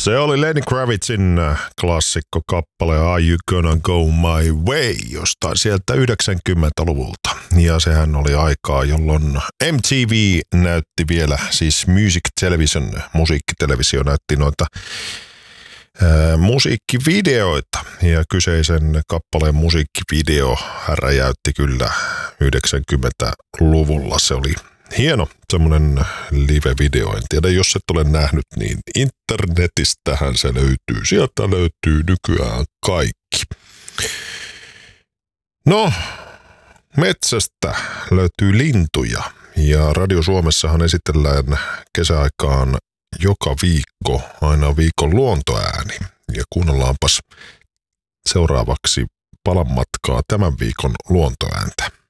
Se oli Lenny Kravitzin klassikko kappale Are You Gonna Go My Way, jostain sieltä 90-luvulta. Ja sehän oli aikaa, jolloin MTV näytti vielä, siis Music Television, musiikkitelevisio näytti noita musiikkivideoita. Ja kyseisen kappaleen musiikkivideo räjäytti kyllä 90-luvulla. Se oli hieno semmoinen live-video. En tiedä, jos et ole nähnyt, niin internetistähän se löytyy. Sieltä löytyy nykyään kaikki. No, metsästä löytyy lintuja. Ja Radio Suomessahan esitellään kesäaikaan joka viikko, aina viikon luontoääni. Ja kuunnellaanpas seuraavaksi palan matkaa tämän viikon luontoääntä.